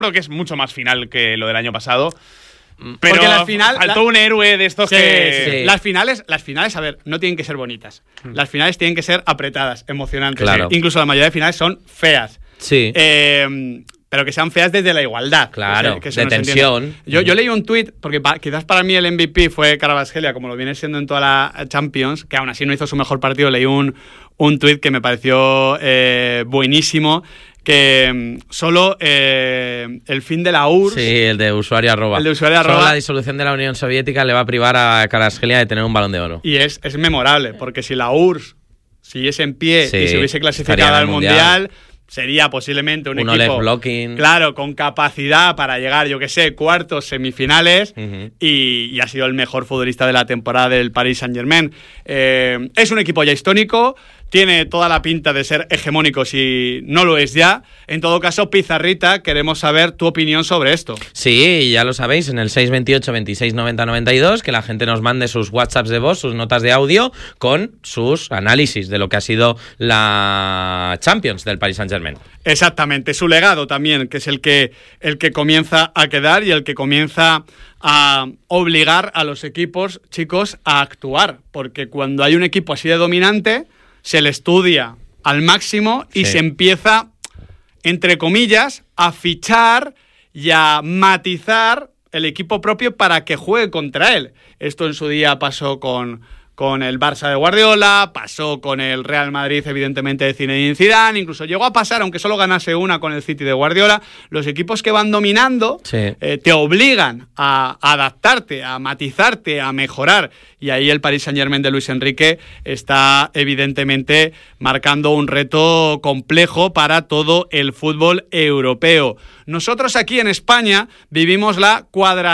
Creo que es mucho más final que lo del año pasado. Pero porque la final faltó un héroe de estos que... Sí. Las finales, a ver, no tienen que ser bonitas. Las finales tienen que ser apretadas, emocionantes. Claro. Incluso la mayoría de finales son feas. Sí. Pero que sean feas desde la igualdad. Claro, que eso de no se tensión. entiende. Yo leí un tuit, porque quizás para mí el MVP fue Kvaratskhelia, como lo viene siendo en toda la Champions, que aún así no hizo su mejor partido. Leí un tuit que me pareció buenísimo, que solo el fin de la URSS... Sí, el de usuario arroba. Solo la disolución de la Unión Soviética le va a privar a Kvaratskhelia de tener un Balón de Oro. Y es memorable, porque si la URSS siguiese en pie y se hubiese clasificado al Mundial, sería posiblemente un equipo, blocking. Claro, con capacidad para llegar, yo que sé, cuartos, semifinales, y ha sido el mejor futbolista de la temporada del Paris Saint-Germain. Es un equipo ya histórico, tiene toda la pinta de ser hegemónico si no lo es ya. En todo caso, Pizarrita, queremos saber tu opinión sobre esto. Sí, ya lo sabéis, en el 628 26 90 92, que la gente nos mande sus WhatsApps de voz, sus notas de audio, con sus análisis de lo que ha sido la Champions del Paris Saint-Germain. Exactamente, su legado también, que es el que comienza a quedar y el que comienza a obligar a los equipos, chicos, a actuar. Porque cuando hay un equipo así de dominante, se le estudia al máximo y se empieza, entre comillas, a fichar y a matizar el equipo propio para que juegue contra él. Esto en su día pasó con el Barça de Guardiola, pasó con el Real Madrid, evidentemente, de Zinedine Zidane, incluso llegó a pasar, aunque solo ganase una, con el City de Guardiola. Los equipos que van dominando te obligan a adaptarte, a matizarte, a mejorar, y ahí el Paris Saint-Germain de Luis Enrique está, evidentemente, marcando un reto complejo para todo el fútbol europeo. Nosotros aquí en España vivimos la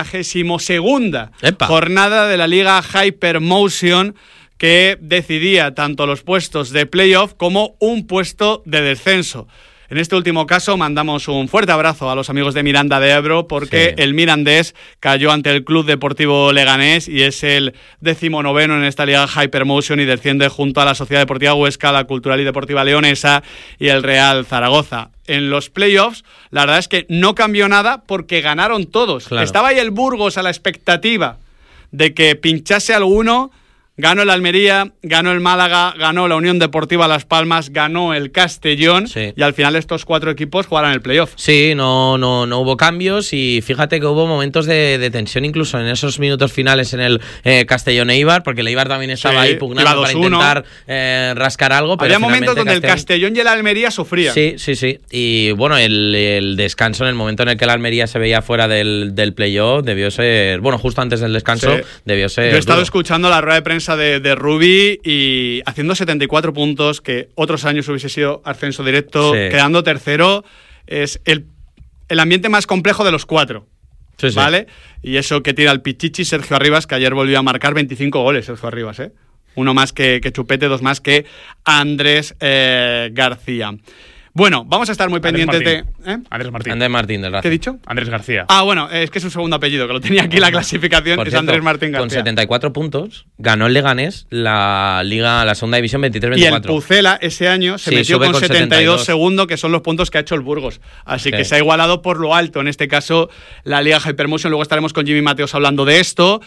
42ª jornada de la Liga Hypermotion, que decidía tanto los puestos de playoff como un puesto de descenso. En este último caso mandamos un fuerte abrazo a los amigos de Miranda de Ebro, porque el Mirandés cayó ante el Club Deportivo Leganés y es el 19º en esta Liga Hypermotion y desciende junto a la Sociedad Deportiva Huesca, la Cultural y Deportiva Leonesa y el Real Zaragoza. En los playoffs, la verdad es que no cambió nada porque ganaron todos. Claro. Estaba ahí el Burgos a la expectativa de que pinchase alguno. Ganó el Almería, ganó el Málaga, ganó la Unión Deportiva Las Palmas, ganó el Castellón, y al final estos 4 equipos jugaron el playoff. Sí, no hubo cambios, y fíjate que hubo momentos de tensión incluso en esos minutos finales en el Castellón-Eibar, porque el Eibar también estaba ahí pugnando para intentar rascar algo. Pero había momentos donde el Castellón y el Almería sufrían. Sí. Y bueno, el descanso, en el momento en el que el Almería se veía fuera del playoff, debió ser, bueno, justo antes del descanso, debió ser... Yo he estado escuchando la rueda de prensa de Rubi y haciendo 74 puntos, que otros años hubiese sido ascenso directo, quedando tercero. Es el ambiente más complejo de los 4, ¿vale? Y eso que tira el Pichichi Sergio Arribas, que ayer volvió a marcar 25 goles Sergio Arribas, uno más que Chupete, 2 más que Andrés García. Bueno, vamos a estar muy pendientes de... Andrés Martín del Racing. ¿Qué he dicho? Andrés García. Ah, bueno, es que es su segundo apellido, que lo tenía aquí la clasificación, Por es cierto, Andrés Martín García. Con 74 puntos, ganó el Leganés la segunda división 23-24. Y el Pucela ese año se metió con 72 segundos, que son los puntos que ha hecho el Burgos. Así que se ha igualado por lo alto, en este caso, la Liga Hypermotion. Luego estaremos con Jimmy Mateos hablando de esto.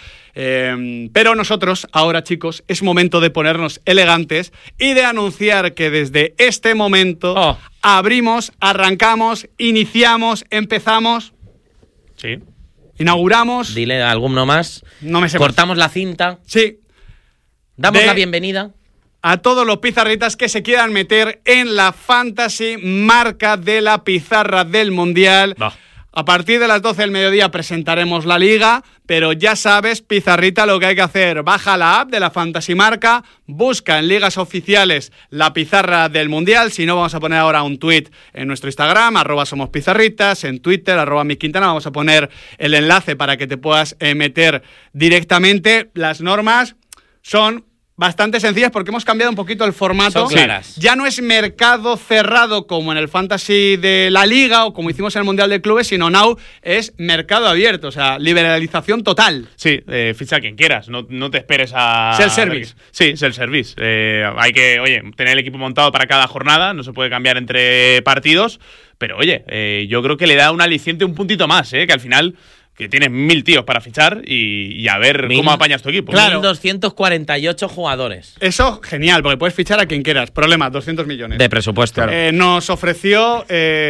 Pero nosotros, ahora, chicos, es momento de ponernos elegantes y de anunciar que desde este momento abrimos, arrancamos, iniciamos, empezamos. Sí. Inauguramos. Dile alguno más. No me sé. Cortamos la cinta. Sí. Damos la bienvenida a todos los pizarritas que se quieran meter en la fantasy marca de la pizarra del Mundial. A partir de las 12 del mediodía presentaremos la liga, pero ya sabes, pizarrita, lo que hay que hacer: baja la app de la Fantasy Marca, busca en ligas oficiales la pizarra del Mundial. Si no, vamos a poner ahora un tweet en nuestro Instagram, @somospizarritas, en Twitter, @miquintana, vamos a poner el enlace para que te puedas meter directamente. Las normas son bastante sencillas porque hemos cambiado un poquito el formato. Son claras. Ya no es mercado cerrado como en el Fantasy de la Liga o como hicimos en el Mundial de Clubes, sino now es mercado abierto, o sea, liberalización total. Sí, ficha a quien quieras, no te esperes a... Self-service. Sí, self-service. Hay que, oye, tener el equipo montado para cada jornada, no se puede cambiar entre partidos, pero oye, yo creo que le da un aliciente un puntito más, que al final... que tienes 1000 tíos para fichar y a ver cómo apañas tu equipo. Claro. 1248 jugadores. Eso, genial, porque puedes fichar a quien quieras. Problema, 200 millones. De presupuesto. Claro. Nos ofreció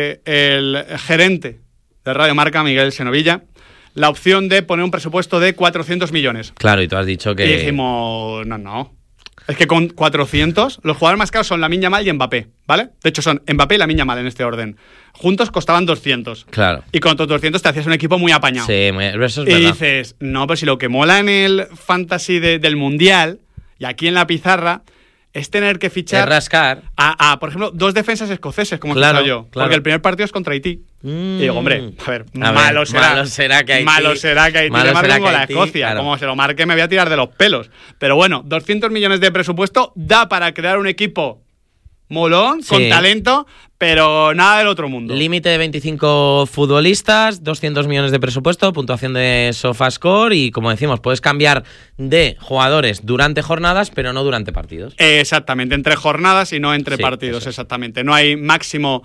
el gerente de Radio Marca, Miguel Senovilla, la opción de poner un presupuesto de 400 millones. Claro, y tú has dicho que... Y dijimos, no. Es que con 400, los jugadores más caros son Lamine Yamal y Mbappé, ¿vale? De hecho, son Mbappé y Lamine Yamal en este orden. Juntos costaban 200. Claro. Y con otros 200 te hacías un equipo muy apañado. Sí, eso es y verdad. dices, no, pero si lo que mola en el fantasy del Mundial y aquí en la pizarra es tener que fichar Es rascar. por ejemplo, 2 defensas escoceses, como he Claro, fichado yo. claro. Porque el primer partido es contra Haití. Y digo, hombre, a ver, Malo será que Haití le marque un gol a Escocia. Claro. Como se lo marque, me voy a tirar de los pelos. Pero bueno, 200 millones de presupuesto da para crear un equipo molón, Sí. con talento, pero nada del otro mundo. Límite de 25 futbolistas, 200 millones de presupuesto, puntuación de SofaScore y, como decimos, puedes cambiar de jugadores durante jornadas, pero no durante partidos. Exactamente, entre jornadas y no entre Sí, partidos, eso es. exactamente. No hay máximo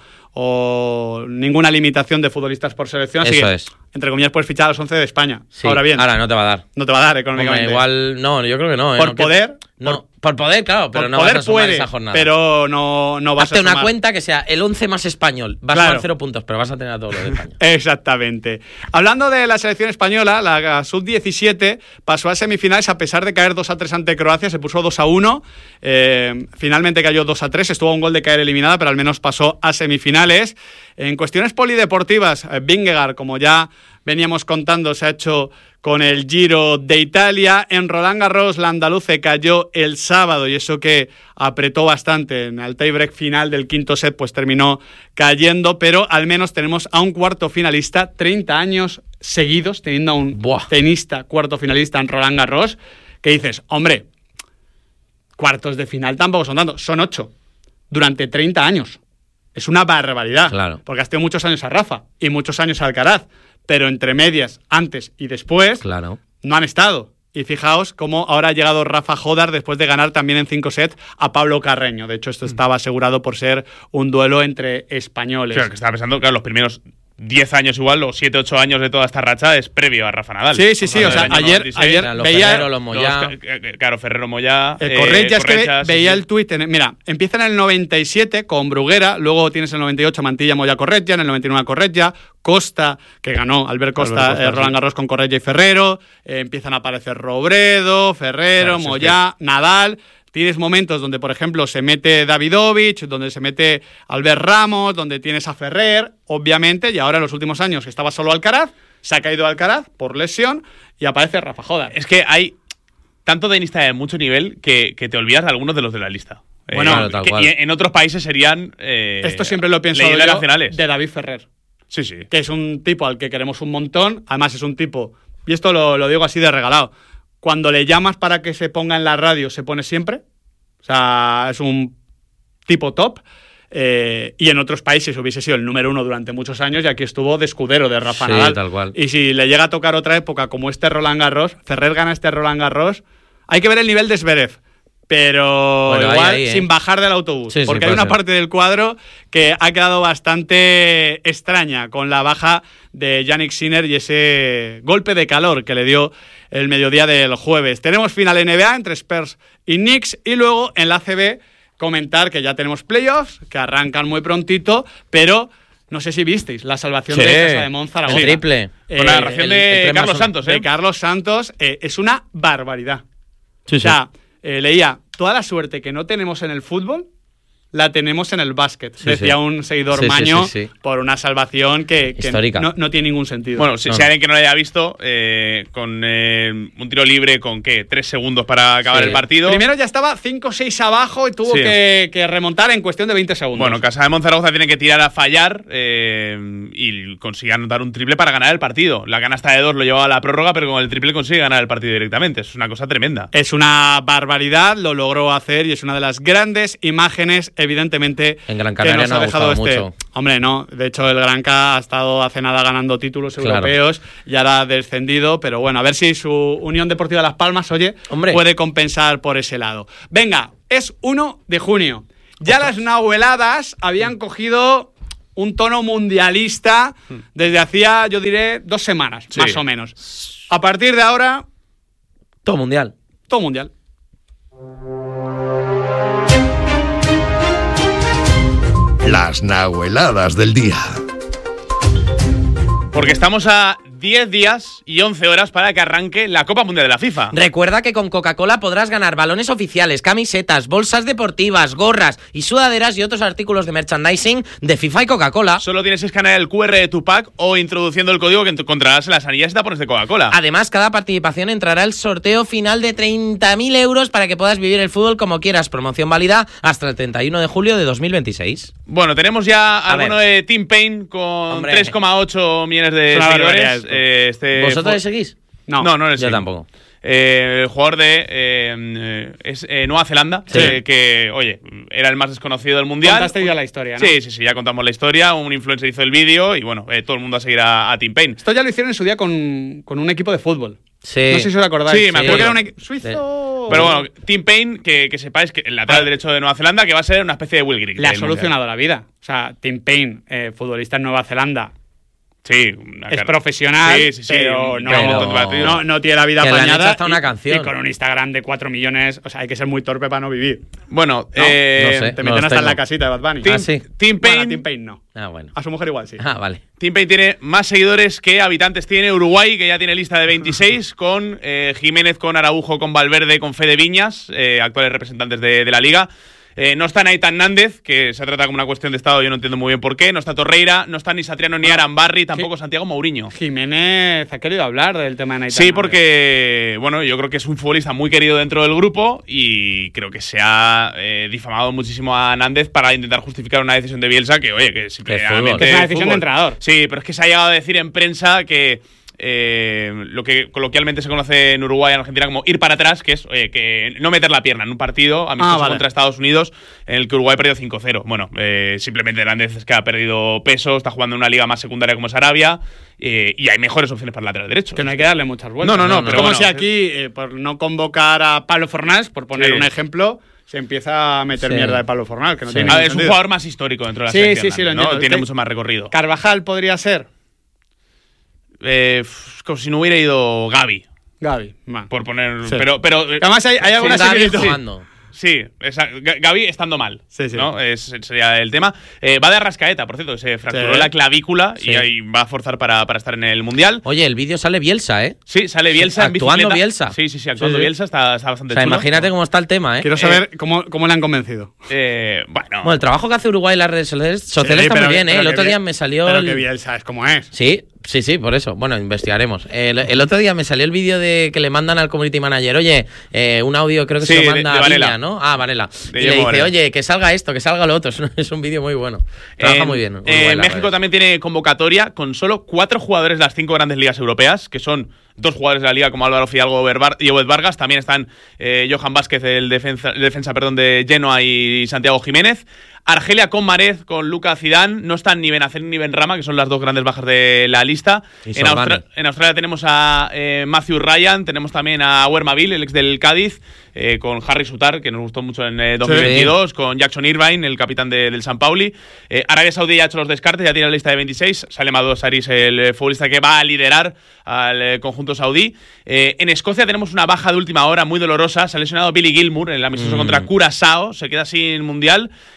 o ninguna limitación de futbolistas por selección, así Eso que, es. entre comillas, puedes fichar a los 11 de España. Sí. Ahora bien, Ahora no te va a dar. no te va a dar Hombre, económicamente. igual, no, yo creo que no. Por No, poder, No, por poder, claro, pero por no poder vas a sumar puedes, esa jornada. pero no vas Hazte a una sumar. cuenta que sea el 11 más español. Vas a Claro. sumar 0 puntos, pero vas a tener a todos los de España. Exactamente. Hablando de la selección española, la sub-17 pasó a semifinales a pesar de caer 2-3 ante Croacia, se puso 2-1. Finalmente cayó 2-3, estuvo a un gol de caer eliminada, pero al menos pasó a semifinales. En cuestiones polideportivas, Vingegaard, como ya veníamos contando, se ha hecho con el Giro de Italia. En Roland Garros, la andaluce cayó el sábado y eso que apretó bastante. En el tiebreak final del quinto set, pues terminó cayendo, pero al menos tenemos a un cuarto finalista, 30 años seguidos, teniendo a un tenista cuarto finalista en Roland Garros, que dices, hombre, cuartos de final tampoco son tantos, son 8 durante 30 años. Es una barbaridad, Claro. porque has tenido muchos años a Rafa y muchos años a Alcaraz, pero entre medias, antes y después, Claro. no han estado. Y fijaos cómo ahora ha llegado Rafa Jodar después de ganar también en 5 sets a Pablo Carreño. De hecho, esto estaba asegurado por ser un duelo entre españoles. Claro, que estaba pensando, claro, los primeros 10 años igual, o 7, 8 años de toda esta racha es previo a Rafa Nadal. Sí, o sea, Del año ayer 96, Los veía... Ferrero, los Moyá. Claro, Ferrero Moyá. Correia, es que Correia, sí, veía sí. el tuit. Mira, empieza en el 97 con Bruguera, luego tienes el 98 Mantilla, Moya, Correia, en el 99 Correia, Costa, que ganó Albert Costa, Roland Garros con Correia y Ferrero, empiezan a aparecer Robredo, Ferrero, Claro, sí, Moyá, Nadal. Tienes momentos donde, por ejemplo, se mete Davidovich, donde se mete Albert Ramos, donde tienes a Ferrer, obviamente, y ahora en los últimos años que estaba solo Alcaraz, se ha caído Alcaraz por lesión y aparece Rafa Jodar. Es que hay tanto tenista de mucho nivel que te olvidas de algunos de los de la lista. Bueno, claro, tal cual. Y en otros países serían. Esto siempre lo he pensado leyendas yo nacionales. de David Ferrer, Sí, sí. que es un tipo al que queremos un montón, además es un tipo, y esto lo digo así de regalado, cuando le llamas para que se ponga en la radio, se pone siempre, o sea, es un tipo top, y en otros países hubiese sido el número 1 durante muchos años y aquí estuvo de escudero de Rafa Sí, Nadal. tal cual. Y si le llega a tocar otra época como este Roland Garros, Ferrer gana este Roland Garros, hay que ver el nivel de Zverev, pero Bueno, igual ahí, sin bajar del autobús, Sí, sí, porque hay puede una ser. parte del cuadro que ha quedado bastante extraña con la baja de Yannick Sinner y ese golpe de calor que le dio el mediodía del jueves. Tenemos final NBA entre Spurs y Knicks y luego en la ACB comentar que ya tenemos playoffs, que arrancan muy prontito, pero no sé si visteis la salvación Sí, de Casa de Monzaragoza. el triple. Con la narración de el Carlos Tremason. Santos, De Carlos Santos, es una barbaridad. Sí, O sea, leía toda la suerte que no tenemos en el fútbol, la tenemos en el básquet. Sí, Decía sí. un seguidor Sí, sí, maño sí, sí. por una salvación que Histórica. no tiene ningún sentido. Bueno, si No. alguien que no lo haya visto, con un tiro libre con, ¿qué? 3 segundos para acabar Sí. el partido. Primero ya estaba 5-6 abajo y tuvo Sí. que remontar en cuestión de 20 segundos. Bueno, Casa de Monzaragoza tiene que tirar a fallar y consigue anotar un triple para ganar el partido. La canasta de 2 lo llevaba a la prórroga, pero con el triple consigue ganar el partido directamente. Es una cosa tremenda. Es una barbaridad, lo logró hacer y es una de las grandes imágenes, evidentemente, En Gran que Canaria nos no ha ha dejado gustado mucho. Hombre, no. De hecho, el Granca ha estado hace nada ganando títulos Claro. europeos y ahora ha descendido, pero bueno, a ver si su Unión Deportiva Las Palmas, oye, Hombre. puede compensar por ese lado. Venga, es 1 de junio. Ya las nahueladas habían cogido un tono mundialista desde hacía, yo diré, 2 semanas, Sí. más o menos. A partir de ahora, Todo mundial. todo mundial. Las nahueladas del día. Porque estamos a 10 días y 11 horas para que arranque la Copa Mundial de la FIFA. Recuerda que con Coca-Cola podrás ganar balones oficiales, camisetas, bolsas deportivas, gorras y sudaderas y otros artículos de merchandising de FIFA y Coca-Cola. Solo tienes que escanear el QR de tu pack o introduciendo el código que encontrarás en las anillas y tapones de Coca-Cola. Además, cada participación entrará el sorteo final de 30.000 euros para que puedas vivir el fútbol como quieras. Promoción válida hasta el 31 de julio de 2026. Bueno, tenemos ya alguno ver. de Team Pain con Hombre. 3,8 millones de Es una barbaridad seguidores. esto. ¿Vosotros le seguís? No, no le Yo sigo. tampoco. El jugador es Nueva Zelanda, Sí. que, oye, era el más desconocido del mundial. Contaste ya la historia, ¿no? Sí, ya contamos la historia. Un influencer hizo el vídeo y bueno, todo el mundo a seguir a Team Pain. Esto ya lo hicieron en su día con un equipo de fútbol. Sí. No sé si os acordáis. Sí, me Creo acuerdo. que era un equipo suizo. Pero bueno, Team Pain, que sepáis que el lateral derecho de Nueva Zelanda, que va a ser una especie de Will Grigg. le ha del mundial. solucionado la vida. O sea, Tim Payne, futbolista en Nueva Zelanda, Sí, es profesional, Sí, pero un no, montón de partidos. no tiene la vida Que le han apañada. hecho hasta una y- canción. Y con un Instagram de 4 millones, o sea, hay que ser muy torpe para no vivir. Bueno, No sé. Te no meten los hasta en la tengo. casita de Bad Bunny. Ah, sí. Team Bueno, Pain, a Tim Payne no. Ah, bueno. A su mujer igual sí. Ah, vale. Team Pain tiene más seguidores que habitantes tiene Uruguay, que ya tiene lista de 26, con Jiménez, con Araujo, con Valverde, con Fede Viñas, actuales representantes de la liga. No está Naitan Nández, que se trata como una cuestión de estado, yo no entiendo muy bien por qué. No está Torreira, no está ni Satriano ni Arambarri, tampoco Santiago Mourinho. Jiménez ha querido hablar del tema de Nathan Sí, Nández. porque, bueno, yo creo que es un futbolista muy querido dentro del grupo y creo que se ha difamado muchísimo a Nández para intentar justificar una decisión de Bielsa que, oye, que simplemente Que es una decisión fútbol. de entrenador. Sí, pero es que se ha llegado a decir en prensa que lo que coloquialmente se conoce en Uruguay y en Argentina como ir para atrás, que es, oye, que no meter la pierna en un partido amistoso vale. contra Estados Unidos en el que Uruguay perdió 5-0. Bueno, simplemente Nández es que ha perdido peso, está jugando en una liga más secundaria como es Arabia y hay mejores opciones para el lateral derecho. Que no hay que darle muchas vueltas. No, Es pero como bueno, si aquí, por no convocar a Pablo Fornals, por poner Sí. un ejemplo, se empieza a meter Sí. mierda de Pablo Fornals, que no Sí. tiene A ningún ver, es un sentido. jugador más histórico dentro de la Sí, selección. sí, lo ¿no? entiendo. Tiene Que- mucho más recorrido. Carvajal podría ser. Como si no hubiera ido Gavi, Gavi. Va. por poner. Sí. Pero Además hay alguna Gavi similitud. jugando. sí, Gavi estando mal. Sí, sí. ¿no? Sería el tema. Va de Arrascaeta, por cierto, que se fracturó Sí. la clavícula Sí. y ahí va a forzar para estar en el Mundial. Oye, el vídeo sale Bielsa, ¿eh? Sí, sale Bielsa en Actuando bicicleta. Bielsa. Sí, actuando Sí, sí. Bielsa, está O bastante sea, chulo. imagínate cómo está el tema, ¿eh? Quiero saber cómo le han convencido. Bueno, Bueno, el trabajo que hace Uruguay en las redes sociales Sí, está pero- muy bien, ¿eh? pero El que otro Biel- día me salió Pero el... que Bielsa es como es. Sí, por eso. Bueno, investigaremos. El otro día me salió el vídeo de que le mandan al community manager, oye, un audio creo que Sí, se lo de manda a Varela. Viña, ¿no? Ah, Varela. De Y le Guillermo dice, Varela. oye, que salga esto, que salga lo otro. Es un vídeo muy bueno. Trabaja muy bien. Uruguay en las México redes. también tiene convocatoria con solo 4 jugadores de las 5 grandes ligas europeas, que son 2 jugadores de la liga como Álvaro Fidalgo y Obed Vargas. También están Johan Vázquez, el defensa de Genoa, y Santiago Jiménez. Argelia con Marez, con Luka Zidane. No están ni Benacer ni Benrahma, que son las 2 grandes bajas de la lista. Y En, Sorbane. en Australia tenemos a Matthew Ryan, tenemos también a Wermaville, el ex del Cádiz, con Harry Sutar, que nos gustó mucho en 2022, con Jackson Irvine, el capitán del San Pauli. Arabia Saudí ya ha hecho los descartes, ya tiene la lista de 26. Salem Adousaris, el futbolista que va a liderar al conjunto saudí. En Escocia tenemos una baja de última hora muy dolorosa. Se ha lesionado Billy Gilmour en el amistoso contra Curazao, se queda sin mundial.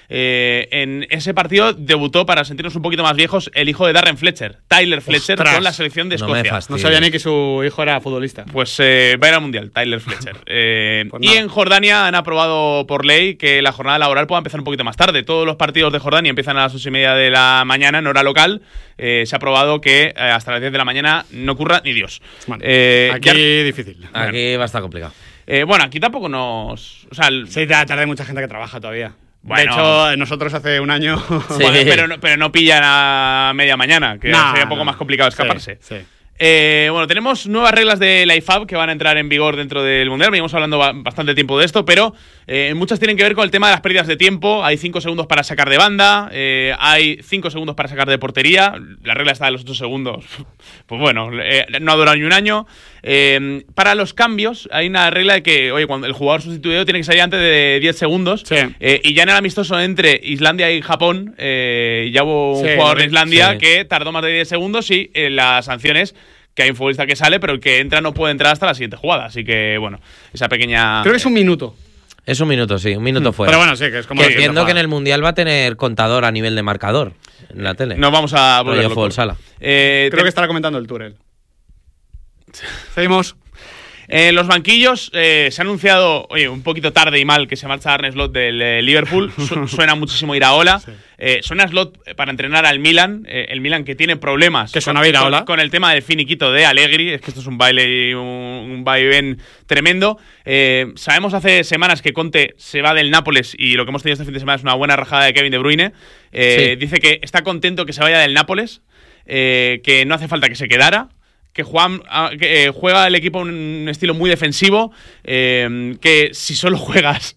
En ese partido debutó, para sentirnos un poquito más viejos, el hijo de Darren Fletcher, Tyler Fletcher, con la selección de Escocia. No sabía ni que su hijo era futbolista. Pues va a ir al Mundial, Tyler Fletcher. Pues y en Jordania han aprobado por ley que la jornada laboral pueda empezar un poquito más tarde. Todos los partidos de Jordania empiezan a las 8:30 de la mañana en hora local. Se ha aprobado que hasta las 10 de la mañana no ocurra ni Dios. Bueno, aquí difícil. Aquí va a estar complicado. Bueno, aquí tampoco nos... O sea, 6 de la tarde hay mucha gente que trabaja todavía. Bueno, de hecho, nosotros hace un año... Sí. Bueno, pero no pillan a media mañana, que sería un poco más complicado escaparse. Sí. Bueno, tenemos nuevas reglas de la IFAB que van a entrar en vigor dentro del Mundial. Venimos hablando bastante tiempo de esto, pero muchas tienen que ver con el tema de las pérdidas de tiempo. Hay 5 segundos para sacar de banda, hay 5 segundos para sacar de portería. La regla está de los 8 segundos. Pues bueno, no ha durado ni un año. Para los cambios, hay una regla de que, oye, cuando el jugador sustituido tiene que salir antes de 10 segundos. Sí. Y ya en el amistoso entre Islandia y Japón, ya hubo un jugador de Islandia que tardó más de 10 segundos y la sanción es que hay un futbolista que sale, pero el que entra no puede entrar hasta la siguiente jugada. Así que, bueno, esa pequeña... Creo que es un minuto. Es un minuto, sí, un minuto fuera. Pero bueno, sí, que es como... Que entiendo que en el Mundial va a tener contador a nivel de marcador en la tele. Nos vamos a volver rollo fútbol sala. Creo que estará comentando el Tour. Seguimos. En los banquillos se ha anunciado, oye, un poquito tarde y mal, que se marcha Arne Slot del Liverpool. Suena muchísimo Iraola. Sí. Suena Slot para entrenar al Milan. El Milan que tiene problemas con el tema del finiquito de Allegri. Es que esto es un baile y un vaivén tremendo. Sabemos hace semanas que Conte se va del Nápoles y lo que hemos tenido este fin de semana es una buena rajada de Kevin De Bruyne. Sí. Dice que está contento que se vaya del Nápoles, que no hace falta que se quedara, que juega el equipo un estilo muy defensivo, que si solo juegas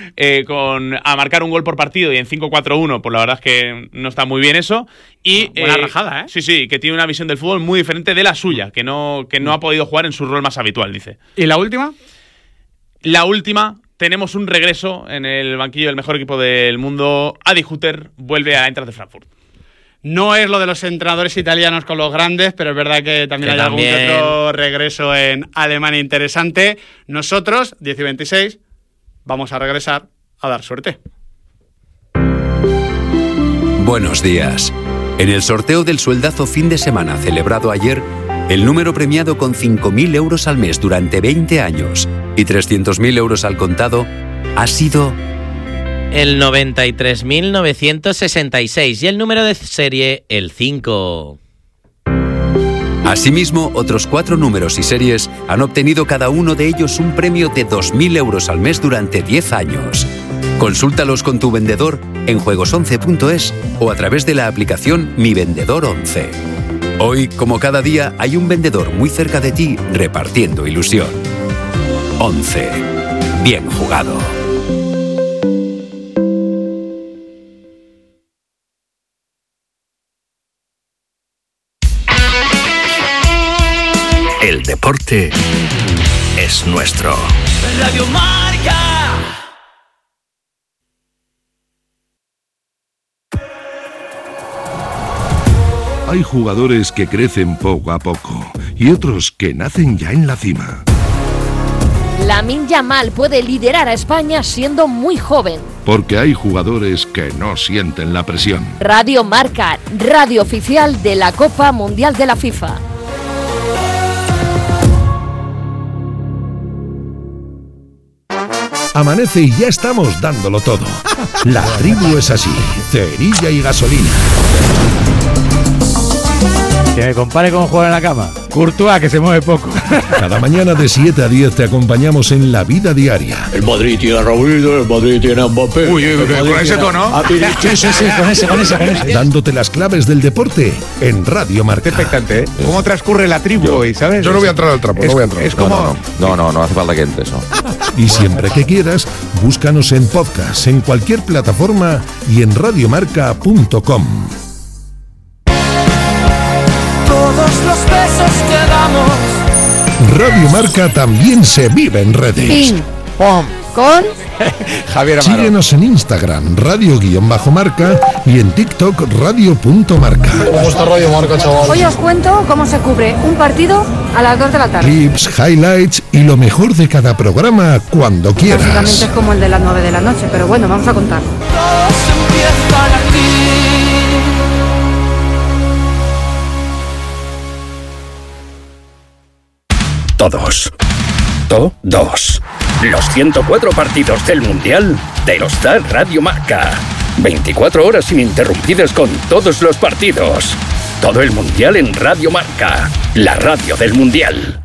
a marcar un gol por partido y en 5-4-1, pues la verdad es que no está muy bien eso. Y, buena rajada, ¿eh? Sí, que tiene una visión del fútbol muy diferente de la suya, que no ha podido jugar en su rol más habitual, dice. ¿Y la última? La última, tenemos un regreso en el banquillo del mejor equipo del mundo. Adi Hütter vuelve a Eintracht de Frankfurt. No es lo de los entrenadores italianos con los grandes, pero es verdad que también hay algún otro regreso en Alemania interesante. Nosotros, 10 y 26, vamos a regresar a dar suerte. Buenos días. En el sorteo del sueldazo fin de semana celebrado ayer, el número premiado con 5.000 euros al mes durante 20 años y 300.000 euros al contado ha sido... el 93.966 y el número de serie, el 5. Asimismo, otros 4 números y series han obtenido cada uno de ellos un premio de 2.000 euros al mes durante 10 años. Consúltalos con tu vendedor en juegos11.es o a través de la aplicación Mi Vendedor 11. Hoy, como cada día, hay un vendedor muy cerca de ti repartiendo ilusión. 11. Bien jugado. El deporte es nuestro. Radio Marca. Hay jugadores que crecen poco a poco y otros que nacen ya en la cima. Lamine Yamal puede liderar a España siendo muy joven. Porque hay jugadores que no sienten la presión. Radio Marca, radio oficial de la Copa Mundial de la FIFA. Amanece y ya estamos dándolo todo. La tribu es así, cerilla y gasolina. Que me compare con jugar en la cama. Courtois, que se mueve poco. Cada mañana de 7 a 10 te acompañamos en la vida diaria. El Madrid tiene a Raúl, el Madrid tiene a Mbappé. Uy, con ese tono. Sí, con ese. Dándote las claves del deporte en Radio Marca. Qué expectante, ¿eh? ¿Cómo transcurre la tribu hoy, sabes? Yo no voy a entrar al trapo, no voy a entrar. Es como... No hace falta que entre eso. Y siempre que quieras, búscanos en podcast, en cualquier plataforma y en radiomarca.com. Todos los besos que damos. Radio Marca también se vive en redes. Pim, pom, Con Javier Amaro. Síguenos en Instagram, radio_marca y en TikTok, radio.marca. ¿Cómo está Radio Marca, chaval? Hoy os cuento cómo se cubre un partido a las 2 de la tarde. Clips, highlights y lo mejor de cada programa cuando Básicamente quieras. es como el de las 9 de la noche, pero bueno, vamos a contar. Todos. Los 104 partidos del Mundial te los da Radio Marca. 24 horas ininterrumpidas con todos los partidos. Todo el Mundial en Radio Marca, la radio del Mundial.